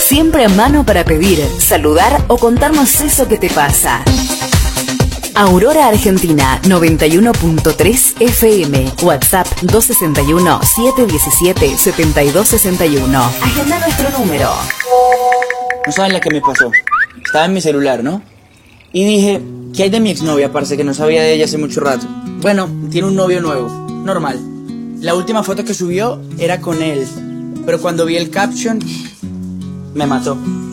Siempre a mano para pedir, saludar o contarnos eso que te pasa. Aurora Argentina 91.3 FM. WhatsApp 261-717-7261. Agenda nuestro número. No saben la que me pasó. Estaba en mi celular, ¿no? Y dije, ¿qué hay de mi exnovia? Parce, que no sabía de ella hace mucho rato. Bueno, tiene un novio nuevo. Normal. La última foto que subió era con él. Pero cuando vi el caption, me mató.